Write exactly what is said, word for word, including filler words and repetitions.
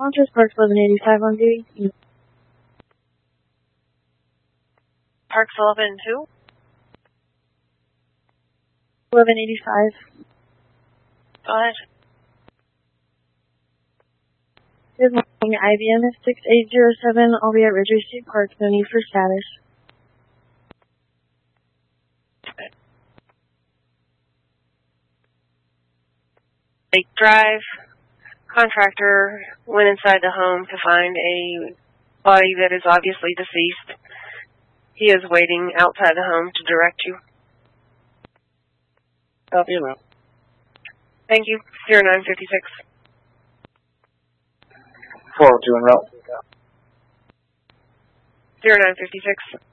Montrose Parks eleven eighty-five on duty. Parks eleven two? eleven eighty-five. Go ahead. Good morning, I B M is six eight zero seven. I'll be at Ridgeway State Park. No need for status. Lake Drive. Contractor went inside the home to find a body that is obviously deceased. He is waiting outside the home to direct you. Copy him out. Thank you. zero nine fifty-six. four oh two en route. zero nine fifty-six.